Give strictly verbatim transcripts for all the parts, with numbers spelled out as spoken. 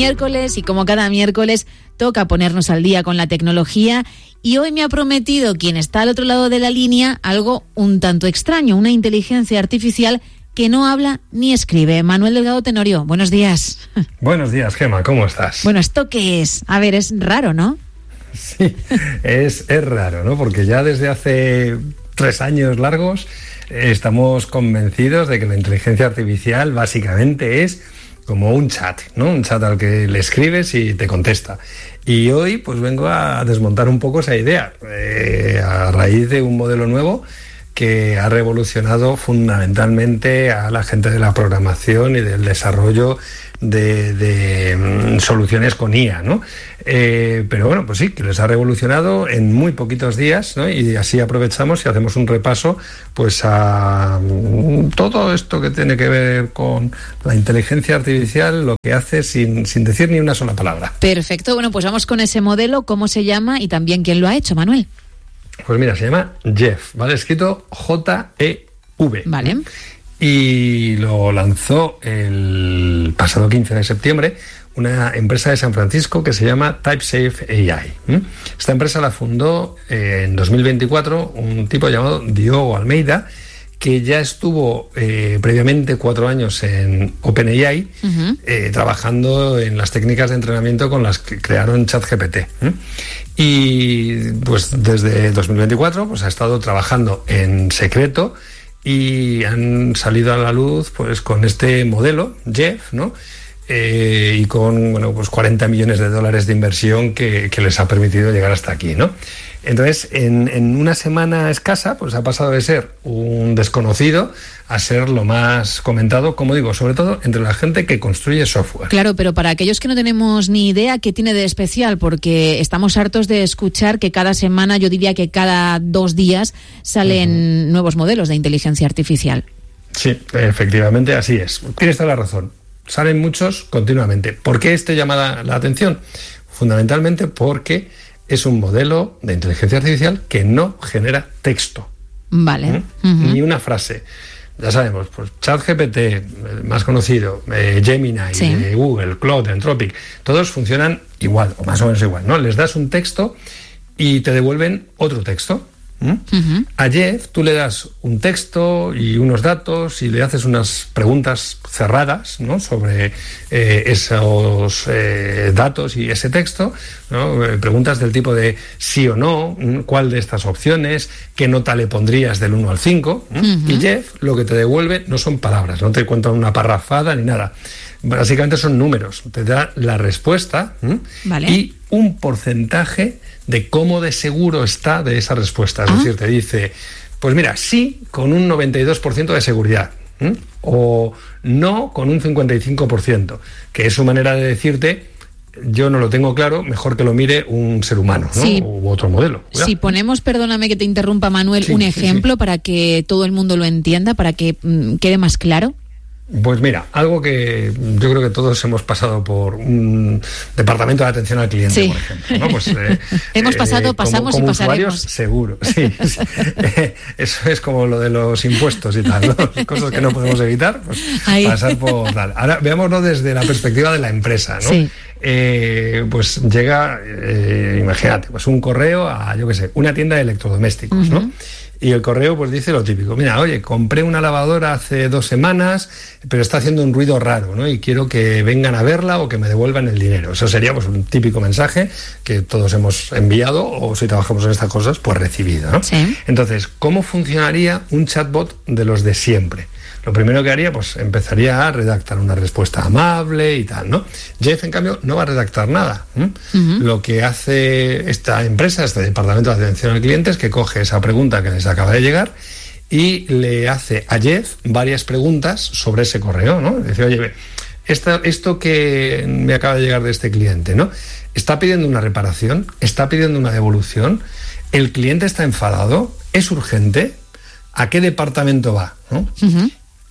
miércoles y como cada miércoles toca ponernos al día con la tecnología y hoy me ha prometido quien está al otro lado de la línea algo un tanto extraño, una inteligencia artificial que no habla ni escribe. Manuel Delgado Tenorio, buenos días. Buenos días, Gemma, ¿cómo estás? Bueno, ¿esto qué es? A ver, es raro, ¿no? Sí, es, es raro, ¿no? Porque ya desde hace tres años largos eh, estamos convencidos de que la inteligencia artificial básicamente es como un chat, ¿no? Un chat al que le escribes y te contesta. Y hoy pues vengo a desmontar un poco esa idea, eh, a raíz de un modelo nuevo que ha revolucionado fundamentalmente a la gente de la programación y del desarrollo de, de mm, soluciones con I A, ¿no? Eh, pero bueno, pues sí, que les ha revolucionado en muy poquitos días, ¿no? Y así aprovechamos y hacemos un repaso pues a mm, todo esto que tiene que ver con la inteligencia artificial, lo que hace sin, sin decir ni una sola palabra. Perfecto, bueno, pues vamos con ese modelo, cómo se llama y también quién lo ha hecho, Manuel. Pues mira, se llama Jeff, ¿vale? Escrito J E V. Vale. Y lo lanzó el pasado quince de septiembre una empresa de San Francisco que se llama TypeSafe A I. Esta empresa la fundó eh, en dos mil veinticuatro un tipo llamado Diogo Almeida, que ya estuvo eh, previamente cuatro años en OpenAI, uh-huh. eh, trabajando en las técnicas de entrenamiento con las que crearon ChatGPT. ¿eh? Y pues desde dos mil veinticuatro pues ha estado trabajando en secreto y han salido a la luz pues con este modelo, Jeff, ¿no? Eh, y con bueno pues cuarenta millones de dólares de inversión que, que les ha permitido llegar hasta aquí, ¿no? Entonces, en, en una semana escasa, pues ha pasado de ser un desconocido a ser lo más comentado, como digo, sobre todo entre la gente que construye software. Claro, pero para aquellos que no tenemos ni idea, ¿qué tiene de especial? Porque estamos hartos de escuchar que cada semana, yo diría que cada dos días, salen uh-huh. nuevos modelos de inteligencia artificial. Sí, efectivamente así es. Tienes toda la razón. Salen muchos continuamente. ¿Por qué este llama la, la atención? Fundamentalmente porque es un modelo de inteligencia artificial que no genera texto. Vale. ¿Eh? Uh-huh. Ni una frase. Ya sabemos, pues ChatGPT, el más conocido, eh, Gemini, sí. de Google, Claude, Anthropic, todos funcionan igual, o más o menos igual, ¿no? Les das un texto y te devuelven otro texto. ¿Mm? Uh-huh. A Jeff tú le das un texto y unos datos y le haces unas preguntas cerradas, ¿no? sobre eh, esos eh, datos y ese texto, ¿no? Eh, preguntas del tipo de sí o no, cuál de estas opciones, qué nota le pondrías del uno al cinco. Uh-huh. Y Jeff lo que te devuelve no son palabras, no te cuenta una parrafada ni nada. Básicamente son números. Te da la respuesta vale. y un porcentaje de cómo de seguro está de esa respuesta. Es ¿Ah? decir, te dice, pues mira, sí con un noventa y dos por ciento de seguridad, ¿eh? o no con un cincuenta y cinco por ciento, que es su manera de decirte, yo no lo tengo claro, mejor que lo mire un ser humano, ¿no? Sí. U otro modelo. Si sí, ponemos, perdóname que te interrumpa, Manuel, sí, un ejemplo sí, sí. para que todo el mundo lo entienda, para que mm, quede más claro. Pues mira, algo que yo creo que todos hemos pasado por un departamento de atención al cliente, sí. por ejemplo, ¿no? Pues, eh, hemos pasado, eh, pasamos como, como y pasaremos. Usuarios, seguro, sí. sí. Eh, eso es como lo de los impuestos y tal, ¿no? Cosas que no podemos evitar, pues Ahí. pasar por tal. Ahora veámoslo desde la perspectiva de la empresa, ¿no? Sí. Eh, pues llega, eh, imagínate, pues un correo a, yo qué sé, una tienda de electrodomésticos, uh-huh. ¿no? Y el correo pues dice lo típico, mira, oye, compré una lavadora hace dos semanas, pero está haciendo un ruido raro, ¿no? Y quiero que vengan a verla o que me devuelvan el dinero. Eso sería pues un típico mensaje que todos hemos enviado o si trabajamos en estas cosas, pues recibido, ¿no? Sí. Entonces, ¿cómo funcionaría un chatbot de los de siempre? Lo primero que haría, pues empezaría a redactar una respuesta amable y tal, ¿no? Jeff, en cambio, no va a redactar nada. ¿eh? Uh-huh. Lo que hace esta empresa, este departamento de atención al cliente, es que coge esa pregunta que les acaba de llegar y le hace a Jeff varias preguntas sobre ese correo, ¿no? Dice, oye, esta, esto que me acaba de llegar de este cliente, ¿no? Está pidiendo una reparación, está pidiendo una devolución, el cliente está enfadado, es urgente, ¿a qué departamento va? ¿no? Uh-huh.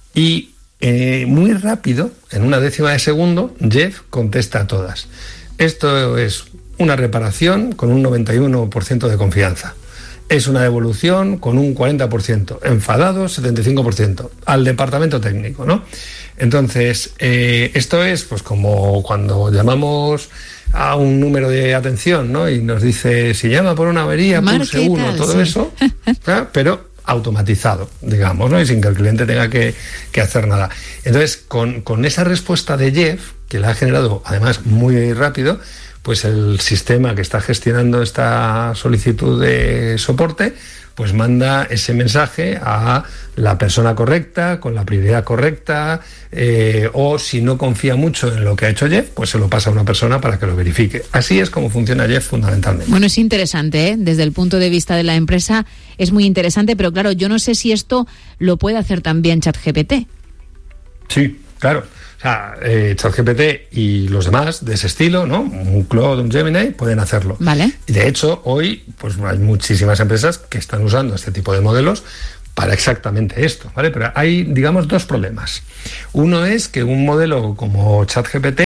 Y eh, muy rápido, en una décima de segundo, Jeff contesta a todas. Esto es una reparación con un noventa y uno por ciento de confianza. Es una devolución con un cuarenta por ciento. Enfadados, setenta y cinco por ciento. Al departamento técnico, ¿no? Entonces, eh, esto es pues como cuando llamamos a un número de atención, ¿no? Y nos dice, si llama por una avería, pulse uno, todo sí. eso, ¿eh? Pero automatizado, digamos, ¿no? Y sin que el cliente tenga que, que hacer nada. Entonces, con, con esa respuesta de Jeff, que la ha generado además muy rápido, pues el sistema que está gestionando esta solicitud de soporte, pues manda ese mensaje a la persona correcta, con la prioridad correcta, eh, o si no confía mucho en lo que ha hecho Jeff, pues se lo pasa a una persona para que lo verifique. Así es como funciona Jeff fundamentalmente. Bueno, es interesante, ¿eh? Desde el punto de vista de la empresa es muy interesante, pero claro, yo no sé si esto lo puede hacer también ChatGPT. Sí, claro. O sea, eh, ChatGPT y los demás de ese estilo, ¿no? Un Claude, un Gemini, pueden hacerlo. Vale. Y de hecho, hoy pues hay muchísimas empresas que están usando este tipo de modelos para exactamente esto, ¿vale? Pero hay, digamos, dos problemas. Uno es que un modelo como ChatGPT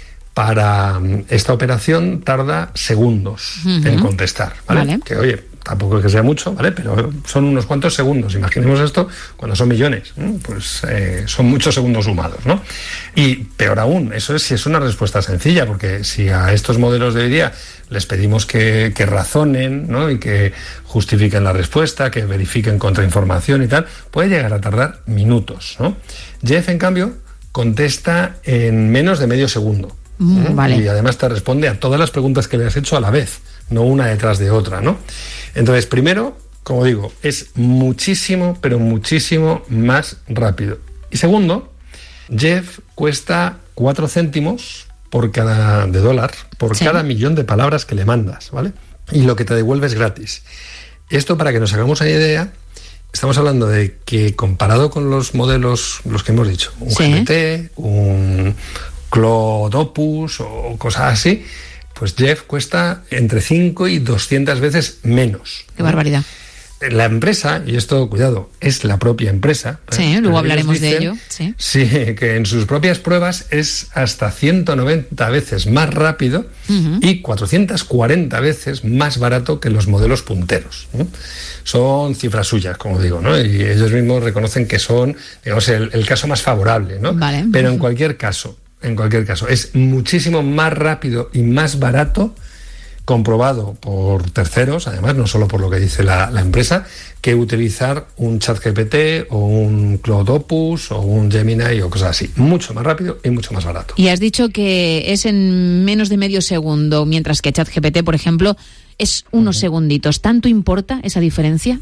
para esta operación tarda segundos uh-huh. en contestar, ¿vale? Vale. Que, oye, tampoco es que sea mucho, ¿vale? Pero son unos cuantos segundos. Imaginemos esto cuando son millones, ¿no? Pues eh, son muchos segundos sumados, ¿no? Y peor aún, eso es si es una respuesta sencilla, porque si a estos modelos de hoy día les pedimos que, que razonen, ¿no? Y que justifiquen la respuesta, que verifiquen contrainformación y tal, puede llegar a tardar minutos, ¿no? Jeff, en cambio, contesta en menos de medio segundo. Mm, vale. Y además te responde a todas las preguntas que le has hecho a la vez, no una detrás de otra, ¿no? Entonces, primero, como digo, es muchísimo, pero muchísimo más rápido. Y segundo, Jeff cuesta cuatro céntimos por cada de dólar, por sí. cada millón de palabras que le mandas, ¿vale? Y lo que te devuelve es gratis. Esto, para que nos hagamos una idea, estamos hablando de que comparado con los modelos, los que hemos dicho, un sí. G P T, un Claude Opus o cosas así, pues Jeff cuesta entre cinco y doscientas veces menos. ¡Qué barbaridad! La empresa, y esto, cuidado, es la propia empresa. Sí, luego hablaremos dicen, de ello. Sí. sí, que en sus propias pruebas es hasta ciento noventa veces más rápido uh-huh. y cuatrocientas cuarenta veces más barato que los modelos punteros, ¿no? Son cifras suyas, como digo, ¿no? Y ellos mismos reconocen que son, digamos, el, el caso más favorable, ¿no? Vale. Pero en cualquier caso, en cualquier caso, es muchísimo más rápido y más barato, comprobado por terceros, además, no solo por lo que dice la, la empresa, que utilizar un ChatGPT o un Claude Opus o un Gemini o cosas así. Mucho más rápido y mucho más barato. Y has dicho que es en menos de medio segundo, mientras que ChatGPT, por ejemplo, es unos uh-huh. segunditos. ¿Tanto importa esa diferencia?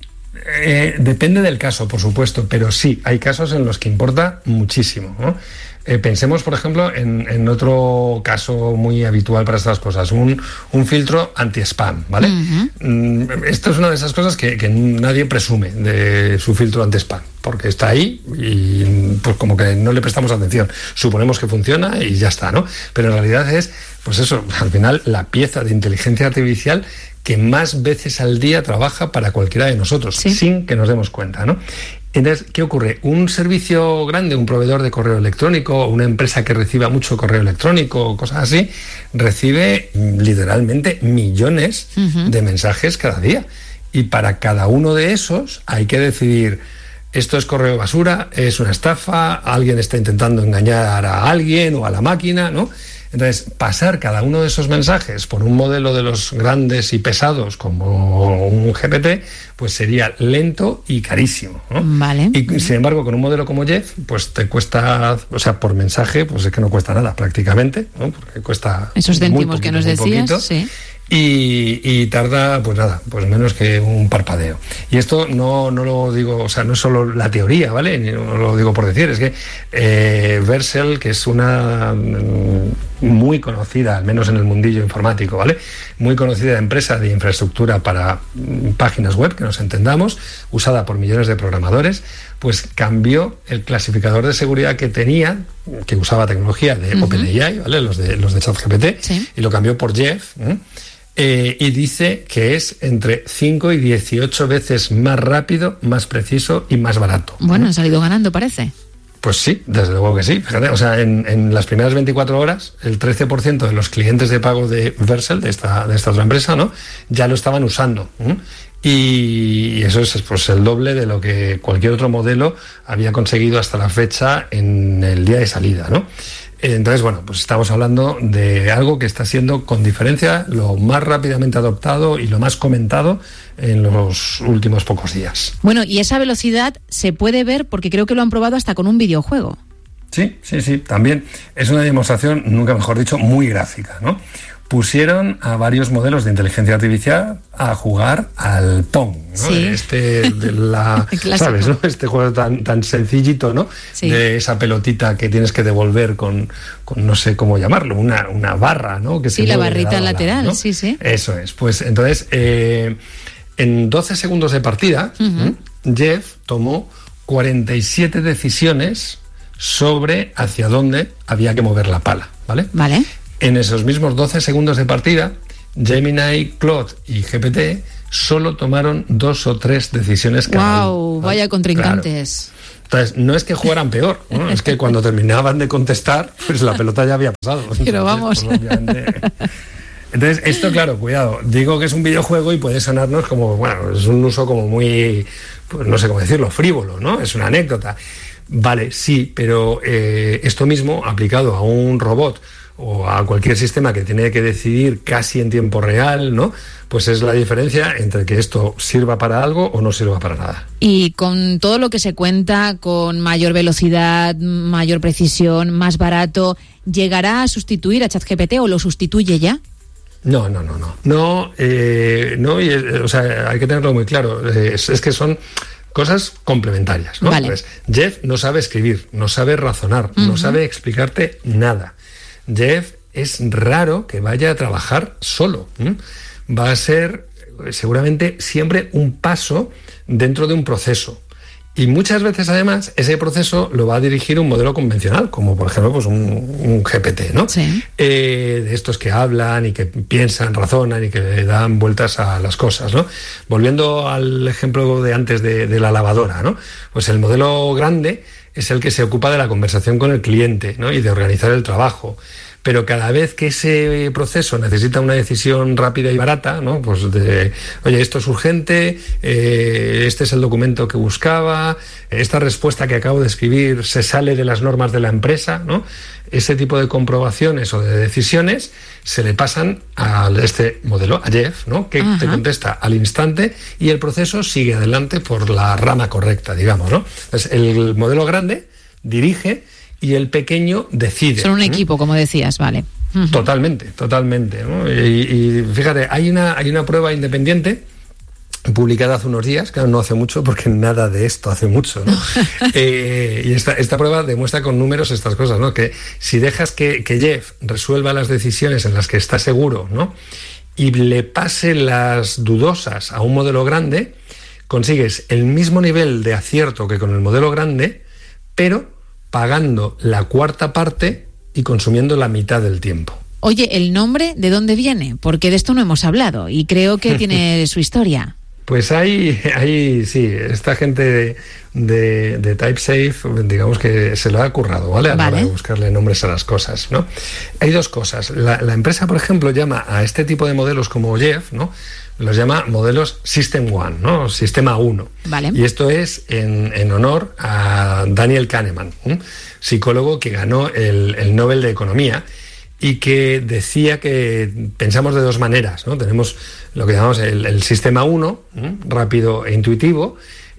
Eh, depende del caso, por supuesto, pero sí, hay casos en los que importa muchísimo, ¿no? Eh, pensemos, por ejemplo, en, en otro caso muy habitual para estas cosas, un, un filtro anti-spam, ¿vale? Uh-huh. Esto es una de esas cosas que, que nadie presume de su filtro anti-spam, porque está ahí y pues como que no le prestamos atención. Suponemos que funciona y ya está, ¿no? Pero en realidad es, pues eso, al final, la pieza de inteligencia artificial que más veces al día trabaja para cualquiera de nosotros, sí. sin que nos demos cuenta, ¿no? Entonces, ¿qué ocurre? Un servicio grande, un proveedor de correo electrónico, una empresa que reciba mucho correo electrónico, cosas así, recibe literalmente millones uh-huh. de mensajes cada día. Y para cada uno de esos hay que decidir, esto es correo basura, es una estafa, alguien está intentando engañar a alguien o a la máquina, ¿no? Entonces, pasar cada uno de esos mensajes por un modelo de los grandes y pesados como un G P T, pues sería lento y carísimo, ¿no? Vale. Y sin embargo, con un modelo como Jeff, pues te cuesta, o sea, por mensaje, pues es que no cuesta nada prácticamente, ¿no? Porque cuesta esos céntimos que nos decías, poquito, sí. Y, y tarda, pues nada, pues menos que un parpadeo. Y esto no, no lo digo, o sea, no es solo la teoría, ¿vale? No lo digo por decir, es que eh, Vercel, que es una muy conocida, al menos en el mundillo informático, ¿vale? Muy conocida empresa de infraestructura para páginas web, que nos entendamos, usada por millones de programadores, pues cambió el clasificador de seguridad que tenía, que usaba tecnología de uh-huh. OpenAI, ¿vale? Los de, los de ChatGPT, sí. y lo cambió por Jeff, ¿eh? Eh, y dice que es entre cinco y dieciocho veces más rápido, más preciso y más barato. Bueno, han salido ganando, parece. Pues sí, desde luego que sí. Fíjate, o sea, en, en las primeras veinticuatro horas, el trece por ciento de los clientes de pago de Vercel, de esta, de esta otra empresa, ¿no?, ya lo estaban usando. ¿eh? Y eso es pues el doble de lo que cualquier otro modelo había conseguido hasta la fecha en el día de salida, ¿no? Entonces, bueno, pues estamos hablando de algo que está siendo, con diferencia, lo más rápidamente adoptado y lo más comentado en los últimos pocos días. Bueno, y esa velocidad se puede ver porque creo que lo han probado hasta con un videojuego. Sí, sí, sí, también es una demostración, nunca mejor dicho, muy gráfica, ¿no? Pusieron a varios modelos de inteligencia artificial a jugar al Pong, ¿no? Sí. Este de la, ¿sabes, no? Este juego tan tan sencillito, ¿no? Sí. De esa pelotita que tienes que devolver con, con no sé cómo llamarlo, una, una barra, ¿no? Que sí, se la barrita lateral, lado, ¿no? sí, sí. Eso es. Pues entonces, eh, en doce segundos de partida, uh-huh. Jeff tomó cuarenta y siete decisiones sobre hacia dónde había que mover la pala, ¿vale? Vale. En esos mismos doce segundos de partida, Gemini, Claude y G P T solo tomaron dos o tres decisiones cada uno. ¡Wow! Vaya contrincantes. Claro. Entonces, no es que jugaran peor, ¿no? Es que cuando terminaban de contestar, pues la pelota ya había pasado. Pero Entonces, vamos. Pues, obviamente... Entonces, esto, claro, cuidado. Digo que es un videojuego y puede sonarnos como, bueno, es un uso como muy, pues no sé cómo decirlo, frívolo, ¿no? Es una anécdota. Vale, sí, pero eh, esto mismo aplicado a un robot o a cualquier sistema que tiene que decidir casi en tiempo real, ¿no? Pues es la diferencia entre que esto sirva para algo o no sirva para nada. Y con todo lo que se cuenta, con mayor velocidad, mayor precisión, más barato, ¿llegará a sustituir a ChatGPT o lo sustituye ya? No, no, no, no. No, eh, no y, o sea, hay que tenerlo muy claro. Es, es que son cosas complementarias, ¿no? Vale. Pues Jeff no sabe escribir, no sabe razonar, uh-huh. no sabe explicarte nada. Jeff es raro que vaya a trabajar solo. ¿eh? Va a ser seguramente siempre un paso dentro de un proceso. Y muchas veces, además, ese proceso lo va a dirigir un modelo convencional, como por ejemplo pues un, un G P T, ¿no? Sí. Eh, de estos que hablan y que piensan, razonan y que le dan vueltas a las cosas, ¿no? Volviendo al ejemplo de antes de, de la lavadora, ¿no? Pues el modelo grande es el que se ocupa de la conversación con el cliente, ¿no? Y de organizar el trabajo. Pero cada vez que ese proceso necesita una decisión rápida y barata, ¿no? Pues de, oye, esto es urgente, eh, este es el documento que buscaba, esta respuesta que acabo de escribir se sale de las normas de la empresa, ¿no? Ese tipo de comprobaciones o de decisiones se le pasan a este modelo, a Jeff, ¿no? Que Ajá. te contesta al instante y el proceso sigue adelante por la rama correcta, digamos, ¿no? Entonces, el modelo grande dirige y el pequeño decide. Son un ¿eh? equipo, como decías, vale. Uh-huh. Totalmente, totalmente, ¿no? Y, y fíjate, hay una, hay una prueba independiente publicada hace unos días, claro, no hace mucho, porque nada de esto hace mucho, ¿no? eh, y esta, esta prueba demuestra con números estas cosas, ¿no? Que si dejas que, que Jeff resuelva las decisiones en las que está seguro, ¿no? Y le pase las dudosas a un modelo grande, consigues el mismo nivel de acierto que con el modelo grande, pero pagando la cuarta parte y consumiendo la mitad del tiempo. Oye, ¿el nombre de dónde viene? Porque de esto no hemos hablado y creo que tiene su historia. Pues hay, hay, sí, esta gente de, de, de TypeSafe, digamos que se lo ha currado, ¿vale? A la hora de buscarle nombres a las cosas, ¿no? Hay dos cosas. La, la empresa, por ejemplo, llama a este tipo de modelos como Jeff, ¿no? Los llama modelos System One, ¿no? Sistema uno. Vale. Y esto es en, en honor a Daniel Kahneman, ¿eh? Psicólogo que ganó el, el Nobel de Economía y que decía que pensamos de dos maneras, ¿no? Tenemos lo que llamamos el, el sistema uno, ¿eh? Rápido e intuitivo,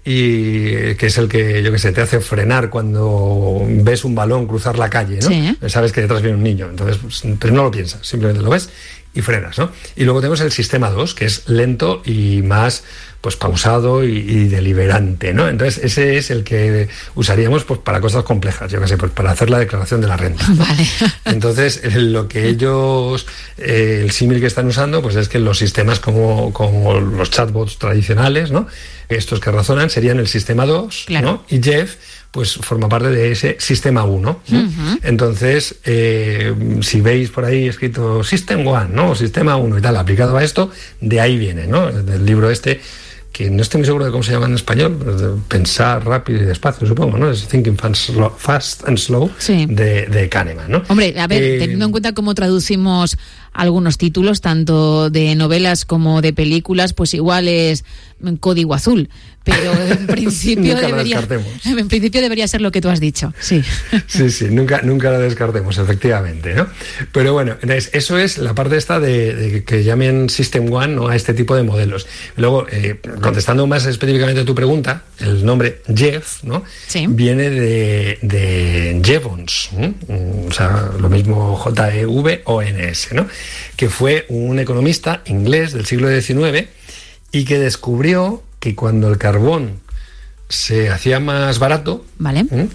y que es el que, yo qué sé, te hace frenar cuando ves un balón cruzar la calle, ¿no? Sí. Sabes que detrás viene un niño, entonces, pues, pero no lo piensas, simplemente lo ves y frenas, ¿no? Y luego tenemos el sistema dos, que es lento y más pues pausado y, y deliberante, ¿no? Entonces ese es el que usaríamos pues para cosas complejas, yo qué sé, pues para hacer la declaración de la renta, ¿no? Vale. Entonces lo que ellos, eh, el símil que están usando, pues es que los sistemas como, como los chatbots tradicionales, ¿no? Estos que razonan serían el sistema dos, claro. ¿no? Y Jeff pues forma parte de ese sistema uno, ¿no? Uh-huh. Entonces, eh, si veis por ahí escrito System One, ¿no? O Sistema uno y tal, aplicado a esto, de ahí viene, ¿no? Del libro este, que no estoy muy seguro de cómo se llama en español, pensar rápido y despacio, supongo, ¿no? Es Thinking Fast and Slow, sí. de, de Kahneman, ¿no? Hombre, a ver, eh, teniendo en cuenta cómo traducimos algunos títulos, tanto de novelas como de películas, pues igual es Código Azul, pero en principio debería en principio debería ser lo que tú has dicho, sí. Sí, sí, nunca, nunca la descartemos, efectivamente, ¿no? Pero bueno, eso es la parte esta de, de que llamen System One, ¿no?, a este tipo de modelos. Luego, eh, contestando más específicamente a tu pregunta, el nombre Jeff, ¿no?, sí, viene de, de Jevons, ¿no? O sea, lo mismo J E V O N S, ¿no?, que fue un economista inglés del siglo diecinueve y que descubrió que cuando el carbón se hacía más barato, vale, ¿eh?,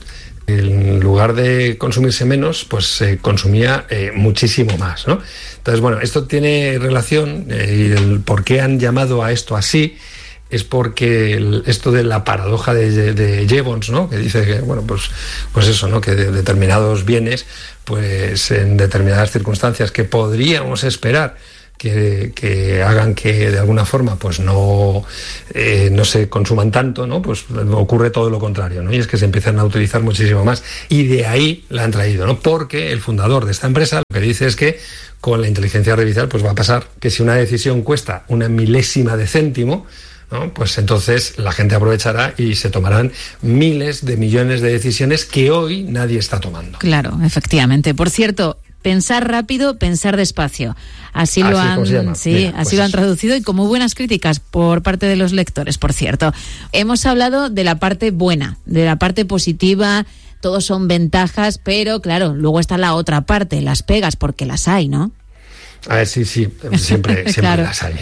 en lugar de consumirse menos, pues se consumía eh, muchísimo más, ¿no? Entonces, bueno, esto tiene relación, eh, y el por qué han llamado a esto así es porque el, esto de la paradoja de, de Jevons, ¿no?, que dice que, bueno, pues, pues eso, ¿no?, que de determinados bienes, pues en determinadas circunstancias que podríamos esperar Que, que hagan que de alguna forma pues no, eh, no se consuman tanto, ¿no?, pues ocurre todo lo contrario, ¿no?, y es que se empiezan a utilizar muchísimo más, y de ahí la han traído, ¿no?, porque el fundador de esta empresa lo que dice es que con la inteligencia artificial pues va a pasar que si una decisión cuesta una milésima de céntimo, ¿no?, pues entonces la gente aprovechará y se tomarán miles de millones de decisiones que hoy nadie está tomando. Claro, efectivamente. Por cierto, pensar rápido, pensar despacio. Así, así lo han, sí, Mira, así pues lo han traducido, y con muy buenas críticas por parte de los lectores, por cierto. Hemos hablado de la parte buena, de la parte positiva, todos son ventajas, pero claro, luego está la otra parte, las pegas, porque las hay, ¿no? A ver, sí, sí, siempre, siempre claro. las hay.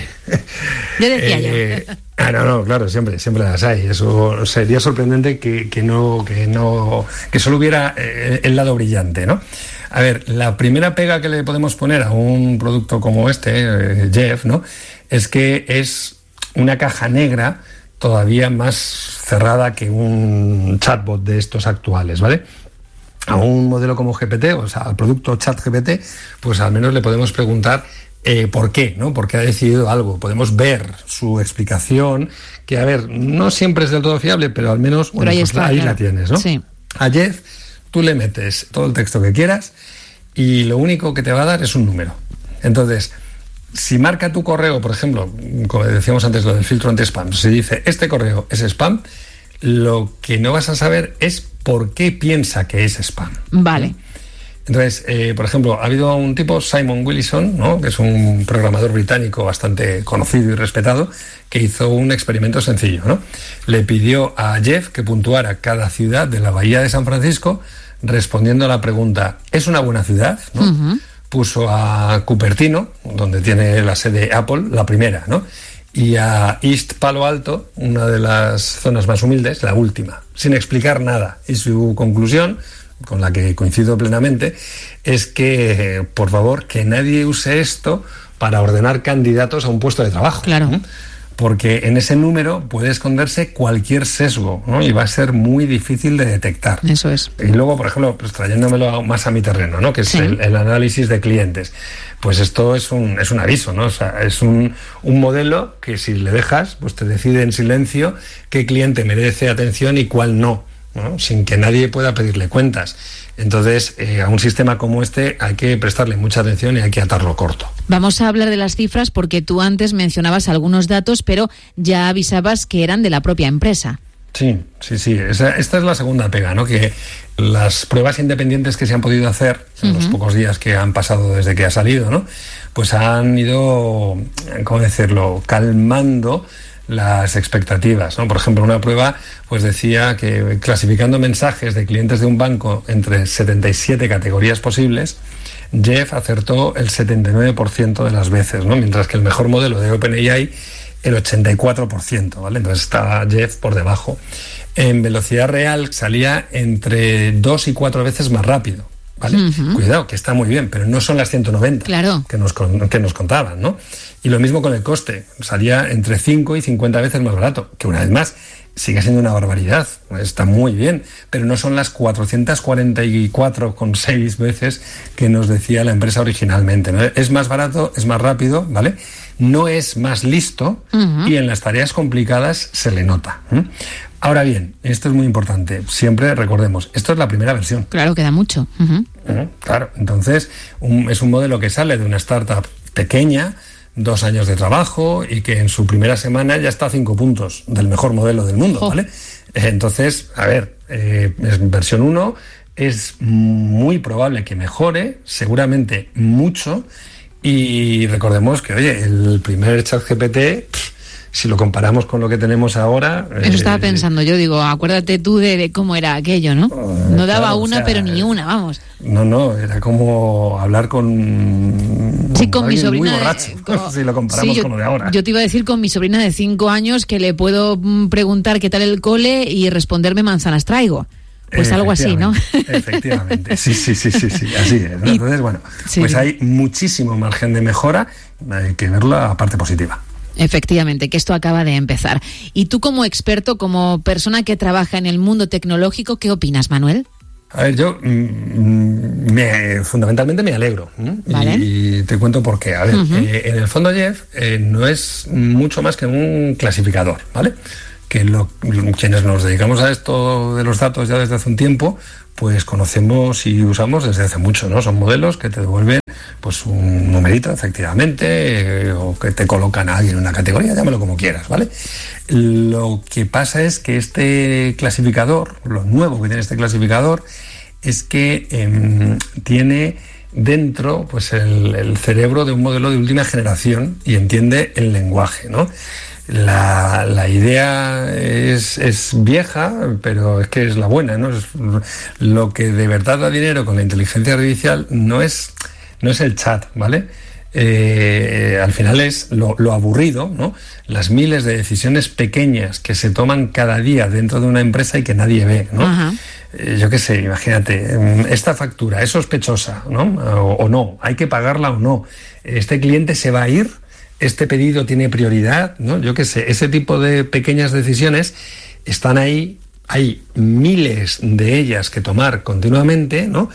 Yo decía eh, yo. Ah, no, no, claro, siempre, siempre las hay. Eso sería sorprendente que, que no, que no, que solo hubiera eh, el lado brillante, ¿no? A ver, la primera pega que le podemos poner a un producto como este, eh, Jeff, ¿no?, es que es una caja negra todavía más cerrada que un chatbot de estos actuales, ¿vale? A un modelo como G P T, o sea, al producto ChatGPT, pues al menos le podemos preguntar eh, por qué, ¿no? ¿Por qué ha decidido algo? Podemos ver su explicación, que, a ver, no siempre es del todo fiable, pero al menos, bueno, ahí, pues está, ahí claro. la tienes, ¿no? Sí. A Jeff tú le metes todo el texto que quieras y lo único que te va a dar es un número. Entonces, si marca tu correo, por ejemplo, como decíamos antes, lo del filtro anti-spam, si dice, este correo es spam, lo que no vas a saber es por qué piensa que es spam. Vale. Entonces, eh, por ejemplo, ha habido un tipo, Simon Willison, ¿no?, que es un programador británico bastante conocido y respetado, que hizo un experimento sencillo, ¿no? Le pidió a Jeff que puntuara cada ciudad de la bahía de San Francisco respondiendo a la pregunta, ¿es una buena ciudad?, ¿no? Uh-huh. Puso a Cupertino, donde tiene la sede Apple, la primera, ¿no?, y a East Palo Alto, una de las zonas más humildes, la última, sin explicar nada. Y su conclusión, con la que coincido plenamente, es que, por favor, que nadie use esto para ordenar candidatos a un puesto de trabajo. Claro. ¿eh? Porque en ese número puede esconderse cualquier sesgo, ¿no?, y va a ser muy difícil de detectar. Eso es. Y luego, por ejemplo, pues trayéndomelo más a mi terreno, ¿no?, que es sí. el, el análisis de clientes. Pues esto es un, es un aviso, ¿no? O sea, es un, un modelo que si le dejas, pues te decide en silencio qué cliente merece atención y cuál no, ¿no?, sin que nadie pueda pedirle cuentas. Entonces, eh, a un sistema como este hay que prestarle mucha atención y hay que atarlo corto. Vamos a hablar de las cifras porque tú antes mencionabas algunos datos, pero ya avisabas que eran de la propia empresa. Sí, sí, sí. Esa, esta es la segunda pega, ¿no? Que las pruebas independientes que se han podido hacer en uh-huh. los pocos días que han pasado desde que ha salido, ¿no?, pues han ido, ¿cómo decirlo?, calmando las expectativas, ¿no? Por ejemplo, una prueba pues decía que clasificando mensajes de clientes de un banco entre setenta y siete categorías posibles, Jeff acertó el setenta y nueve por ciento de las veces, ¿no?, mientras que el mejor modelo de OpenAI el ochenta y cuatro por ciento, ¿vale? Entonces está Jeff por debajo. En velocidad real salía entre dos y cuatro veces más rápido, ¿vale? Uh-huh. Cuidado, que está muy bien, pero no son las ciento noventa claro. que nos, que nos contaban, ¿no? Y lo mismo con el coste, salía entre cinco y cincuenta veces más barato, que una vez más sigue siendo una barbaridad, está muy bien, pero no son las cuatrocientas cuarenta y cuatro coma seis veces que nos decía la empresa originalmente, ¿no? Es más barato, es más rápido, ¿vale?, no es más listo uh-huh. y en las tareas complicadas se le nota. ¿eh? Ahora bien, esto es muy importante, siempre recordemos, esto es la primera versión. Claro, queda mucho. Uh-huh. ¿Eh? Claro, entonces un, es un modelo que sale de una startup pequeña, dos años de trabajo y que en su primera semana ya está a cinco puntos del mejor modelo del mundo, oh. ¿vale? Entonces, a ver, eh, es versión uno, es muy probable que mejore, seguramente mucho, y recordemos que, oye, el primer ChatGPT, si lo comparamos con lo que tenemos ahora... Eso eh, estaba pensando yo, digo, acuérdate tú de, de cómo era aquello, ¿no? No daba claro, una, o sea, pero ni una, vamos. No, no, era como hablar con... Sí, con mi sobrina... Muy borracho, de, con, si lo comparamos sí, yo, con lo de ahora. Yo te iba a decir con mi sobrina de cinco años que le puedo preguntar qué tal el cole y responderme manzanas traigo. Pues algo así, ¿no? Efectivamente, sí, sí, sí, sí, sí, así es, ¿no? Entonces, bueno, sí. pues hay muchísimo margen de mejora, hay que ver la parte positiva. Efectivamente, que esto acaba de empezar. Y tú como experto, como persona que trabaja en el mundo tecnológico, ¿qué opinas, Manuel? A ver, yo mm, me, fundamentalmente me alegro. ¿eh? ¿Vale? Y te cuento por qué. A ver, uh-huh. eh, en el fondo Jeff eh, no es mucho más que un clasificador, ¿vale? Que lo, quienes nos dedicamos a esto de los datos ya desde hace un tiempo, pues conocemos y usamos desde hace mucho, ¿no? Son modelos que te devuelven pues un numerito, efectivamente, eh, o que te colocan a alguien en una categoría, llámalo como quieras, ¿vale? Lo que pasa es que este clasificador, lo nuevo que tiene este clasificador, es que eh, tiene dentro pues el, el cerebro de un modelo de última generación y entiende el lenguaje, ¿no? La, la idea es, es vieja, pero es que es la buena, ¿no? Es, lo que de verdad da dinero con la inteligencia artificial no es, no es el chat, ¿vale? Eh, al final es lo, lo aburrido, ¿no? Las miles de decisiones pequeñas que se toman cada día dentro de una empresa y que nadie ve, ¿no? Uh-huh. Eh, yo qué sé, imagínate, esta factura es sospechosa, ¿no? O, o no, hay que pagarla o no. Este cliente se va a ir. Este pedido tiene prioridad, ¿no? Yo qué sé, ese tipo de pequeñas decisiones están ahí, hay miles de ellas que tomar continuamente, ¿no?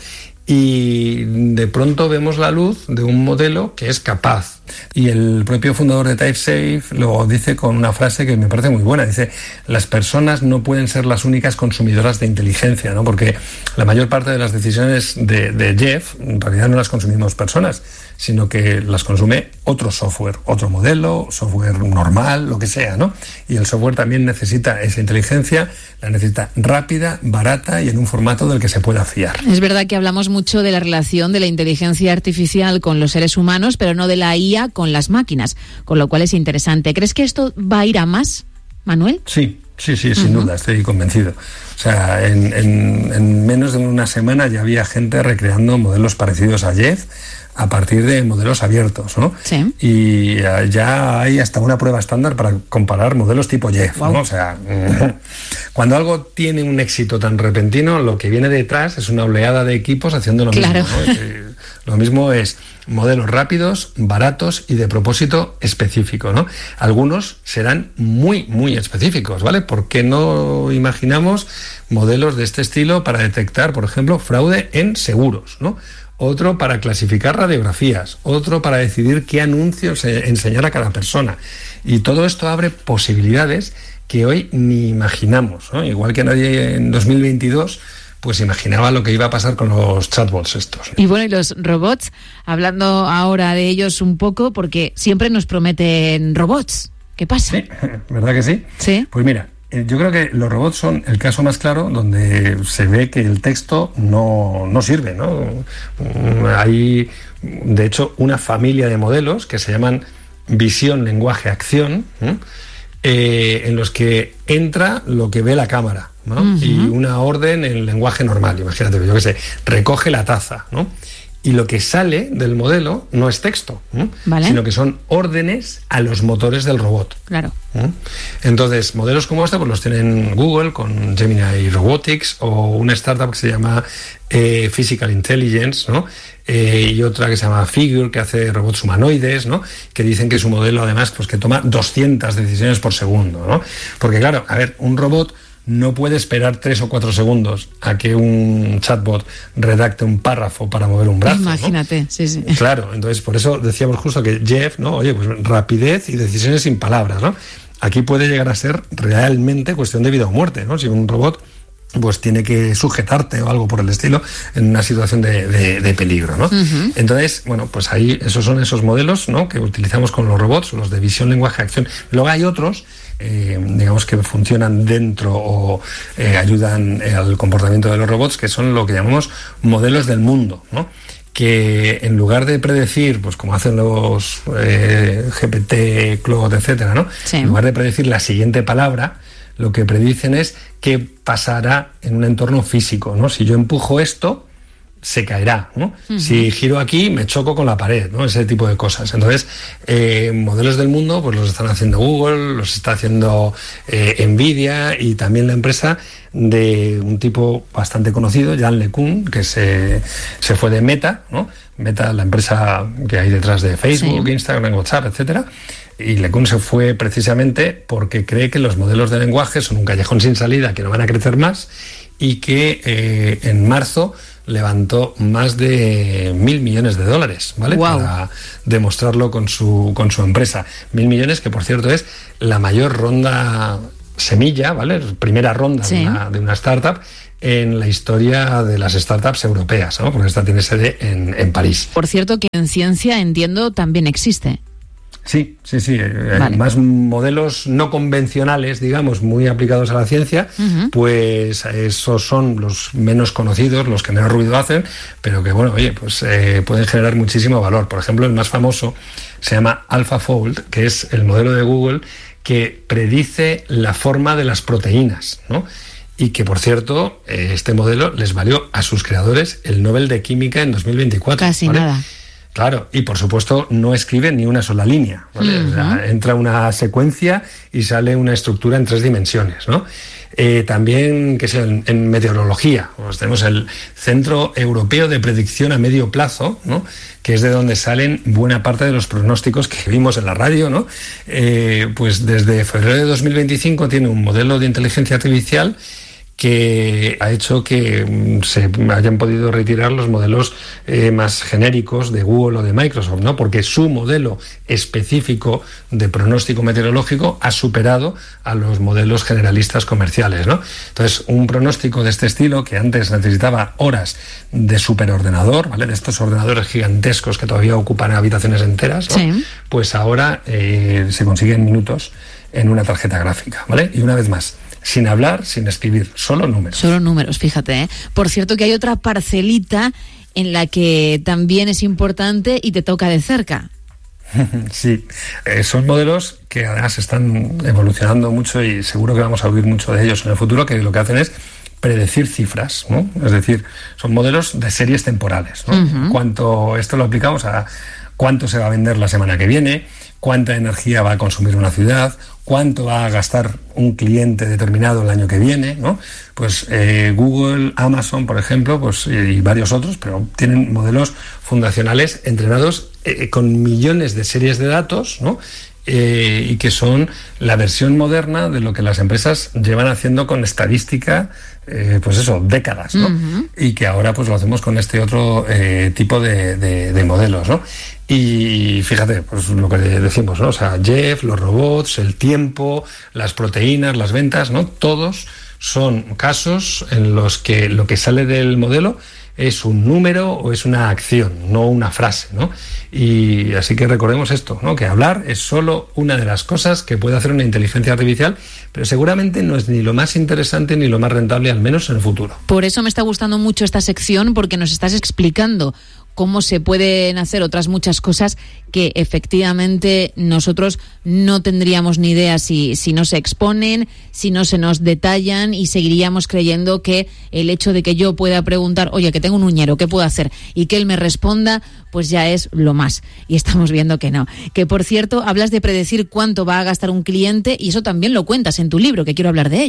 Y de pronto vemos la luz de un modelo que es capaz. Y el propio fundador de TypeSafe lo dice con una frase que me parece muy buena. Dice, las personas no pueden ser las únicas consumidoras de inteligencia, ¿no? Porque la mayor parte de las decisiones de, de Jeff, en realidad no las consumimos personas, sino que las consume otro software, otro modelo, software normal, lo que sea, ¿no? Y el software también necesita esa inteligencia, la necesita rápida, barata y en un formato del que se pueda fiar. Es verdad que hablamos mucho de la relación de la inteligencia artificial con los seres humanos, pero no de la I A con las máquinas, con lo cual es interesante. ¿Crees que esto va a ir a más, Manuel? Sí, sí, sí, sin uh-huh. duda, estoy convencido. O sea, en, en, en menos de una semana ya había gente recreando modelos parecidos a Jeff a partir de modelos abiertos, ¿no? Sí. Y ya hay hasta una prueba estándar para comparar modelos tipo Jeff, wow. ¿no? O sea, cuando algo tiene un éxito tan repentino, lo que viene detrás es una oleada de equipos haciendo lo claro. mismo, ¿no? Lo mismo es modelos rápidos, baratos y de propósito específico, ¿no? Algunos serán muy, muy específicos, ¿vale? ¿Por qué no imaginamos modelos de este estilo para detectar, por ejemplo, fraude en seguros, ¿no? Otro para clasificar radiografías, otro para decidir qué anuncios enseñar a cada persona. Y todo esto abre posibilidades que hoy ni imaginamos, ¿no? Igual que nadie en dos mil veintidós pues imaginaba lo que iba a pasar con los chatbots estos. Y bueno, y los robots, hablando ahora de ellos un poco, porque siempre nos prometen robots. ¿Qué pasa? Sí, ¿verdad que sí? Sí. Pues mira, yo creo que los robots son el caso más claro donde se ve que el texto no, no sirve, ¿no? Hay, de hecho, una familia de modelos que se llaman visión, lenguaje, acción, ¿eh? Eh, en los que entra lo que ve la cámara, ¿no? Uh-huh. Y una orden en lenguaje normal, imagínate, yo qué sé, recoge la taza, ¿no? Y lo que sale del modelo no es texto, ¿eh? ¿Vale? Sino que son órdenes a los motores del robot. Claro. ¿Eh? Entonces, modelos como este pues los tienen Google con Gemini Robotics o una startup que se llama eh, Physical Intelligence, ¿no? Eh, y otra que se llama Figure, que hace robots humanoides, ¿no? Que dicen que su modelo, además, pues que toma doscientas decisiones por segundo, ¿no? Porque, claro, a ver, un robot no puede esperar tres o cuatro segundos a que un chatbot redacte un párrafo para mover un brazo. Imagínate, ¿no? sí, sí. Claro, entonces por eso decíamos justo que Jeff, ¿no? Oye, pues rapidez y decisiones sin palabras, ¿no? Aquí puede llegar a ser realmente cuestión de vida o muerte, ¿no? Si un robot pues tiene que sujetarte o algo por el estilo en una situación de, de, de peligro, ¿no? Uh-huh. Entonces, bueno, pues ahí esos son esos modelos, ¿no?, que utilizamos con los robots, los de visión, lenguaje, acción. Luego hay otros, eh, digamos, que funcionan dentro o eh, ayudan eh, al comportamiento de los robots, que son lo que llamamos modelos del mundo, ¿no?, que en lugar de predecir, pues como hacen los eh, G P T, Claude, etcétera, ¿no?, sí. En lugar de predecir la siguiente palabra, lo que predicen es qué pasará en un entorno físico, ¿no? Si yo empujo esto, se caerá, ¿no? Uh-huh. Si giro aquí, me choco con la pared, ¿no? Ese tipo de cosas. Entonces, eh, modelos del mundo, pues los están haciendo Google, los está haciendo eh, Nvidia y también la empresa de un tipo bastante conocido, Yann LeCun, que se, se fue de Meta, ¿no? Meta, la empresa que hay detrás de Facebook, sí. Instagram, WhatsApp, etcétera. Y LeCun se fue precisamente porque cree que los modelos de lenguaje son un callejón sin salida, que no van a crecer más, y que eh, en marzo levantó más de mil millones de dólares, ¿vale? Wow. Para demostrarlo con su con su empresa. Mil millones, que por cierto es la mayor ronda semilla, ¿vale? Primera ronda, sí. de, una, de una startup en la historia de las startups europeas, ¿no? Porque esta tiene sede en, en París. Por cierto, que en ciencia, entiendo, también existe. Sí, sí, sí. Vale. Hay más modelos no convencionales, digamos, muy aplicados a la ciencia, uh-huh. pues esos son los menos conocidos, los que menos ruido hacen, pero que, bueno, oye, pues eh, pueden generar muchísimo valor. Por ejemplo, el más famoso se llama AlphaFold, que es el modelo de Google que predice la forma de las proteínas, ¿no? Y que, por cierto, eh, este modelo les valió a sus creadores el Nobel de Química en dos mil veinticuatro. Casi ¿vale? nada. Claro, y por supuesto no escribe ni una sola línea, ¿vale? Uh-huh. O sea, entra una secuencia y sale una estructura en tres dimensiones, ¿no? Eh, también, que sea en, en meteorología, pues tenemos el Centro Europeo de Predicción a Medio Plazo, ¿no?, que es de donde salen buena parte de los pronósticos que vimos en la radio, ¿no? Eh, pues desde febrero de dos mil veinticinco tiene un modelo de inteligencia artificial que ha hecho que se hayan podido retirar los modelos eh, más genéricos de Google o de Microsoft, ¿no? Porque su modelo específico de pronóstico meteorológico ha superado a los modelos generalistas comerciales, ¿no? Entonces, un pronóstico de este estilo, que antes necesitaba horas de superordenador, ¿vale?, de estos ordenadores gigantescos que todavía ocupan habitaciones enteras, ¿no? Sí. Pues ahora eh, se consigue en minutos en una tarjeta gráfica, ¿vale? Y una vez más, sin hablar, sin escribir, solo números. Solo números, fíjate, ¿eh? Por cierto, que hay otra parcelita en la que también es importante y te toca de cerca. Sí, eh, son modelos que además están evolucionando mucho y seguro que vamos a oír mucho de ellos en el futuro, que lo que hacen es predecir cifras, ¿no? Es decir, son modelos de series temporales, ¿no? Uh-huh. Cuánto, esto lo aplicamos a cuánto se va a vender la semana que viene, cuánta energía va a consumir una ciudad, cuánto va a gastar un cliente determinado el año que viene, ¿no? Pues eh, Google, Amazon, por ejemplo, pues y varios otros, pero tienen modelos fundacionales entrenados eh, con millones de series de datos, ¿no? Eh, y que son la versión moderna de lo que las empresas llevan haciendo con estadística, eh, pues eso, décadas, ¿no? Uh-huh. Y que ahora pues lo hacemos con este otro eh, tipo de, de, de modelos, ¿no? Y fíjate, pues lo que decimos, ¿no? O sea, Jeff, los robots, el tiempo, las proteínas, las ventas, ¿no? Todos son casos en los que lo que sale del modelo es un número o es una acción, no una frase, ¿no? Y así que recordemos esto, ¿no? Que hablar es solo una de las cosas que puede hacer una inteligencia artificial, pero seguramente no es ni lo más interesante ni lo más rentable, al menos en el futuro. Por eso me está gustando mucho esta sección, porque nos estás explicando cómo se pueden hacer otras muchas cosas que efectivamente nosotros no tendríamos ni idea si, si no se exponen, si no se nos detallan, y seguiríamos creyendo que el hecho de que yo pueda preguntar, oye, que tengo un uñero, ¿qué puedo hacer?, y que él me responda, pues ya es lo más. Y estamos viendo que no. Que, por cierto, hablas de predecir cuánto va a gastar un cliente, y eso también lo cuentas en tu libro, que quiero hablar de ello.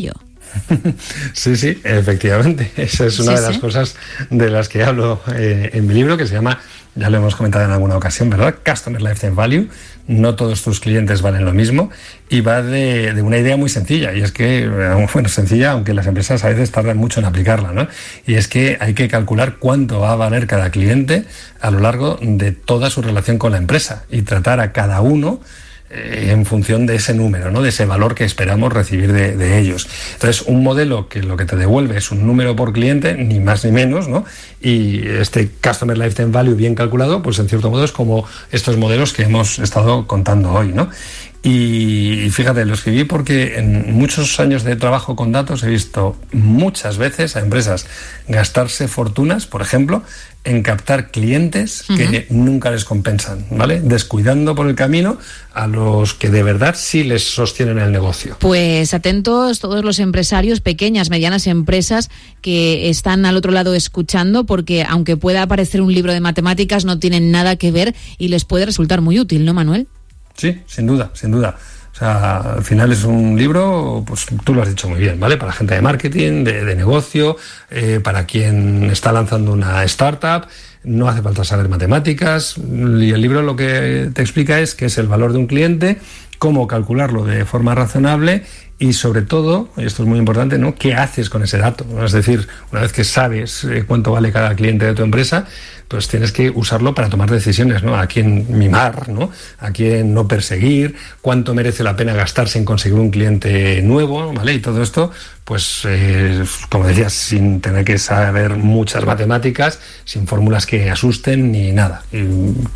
Sí, sí, efectivamente. Esa es una sí, de las sí. cosas de las que hablo eh, en mi libro, que se llama, ya lo hemos comentado en alguna ocasión, ¿verdad? Customer Lifetime Value. No todos tus clientes valen lo mismo, y va de, de una idea muy sencilla, y es que, bueno, sencilla, aunque las empresas a veces tardan mucho en aplicarla, ¿no? Y es que hay que calcular cuánto va a valer cada cliente a lo largo de toda su relación con la empresa y tratar a cada uno en función de ese número, ¿no? De ese valor que esperamos recibir de, de ellos. Entonces, un modelo que lo que te devuelve es un número por cliente, ni más ni menos, ¿no? Y este Customer Lifetime Value bien calculado, pues en cierto modo es como estos modelos que hemos estado contando hoy, ¿no? Y fíjate, lo escribí porque en muchos años de trabajo con datos he visto muchas veces a empresas gastarse fortunas, por ejemplo, en captar clientes uh-huh. que nunca les compensan, ¿vale? Descuidando por el camino a los que de verdad sí les sostienen el negocio. Pues atentos todos los empresarios, pequeñas, medianas empresas que están al otro lado escuchando, porque aunque pueda parecer un libro de matemáticas, no tienen nada que ver y les puede resultar muy útil, ¿no, Manuel? Sí, sin duda, sin duda. O sea, al final es un libro, pues tú lo has dicho muy bien, ¿vale? Para gente de marketing, de, de negocio, eh, para quien está lanzando una startup. No hace falta saber matemáticas, y el libro lo que te explica es qué es el valor de un cliente, cómo calcularlo de forma razonable y, sobre todo, y esto es muy importante, ¿no?, qué haces con ese dato. Es decir, una vez que sabes cuánto vale cada cliente de tu empresa, pues tienes que usarlo para tomar decisiones, ¿no? A quién mimar, ¿no? A quién no perseguir, cuánto merece la pena gastarse en conseguir un cliente nuevo, ¿vale? Y todo esto, pues, eh, como decías, sin tener que saber muchas matemáticas, sin fórmulas que asusten ni nada. Y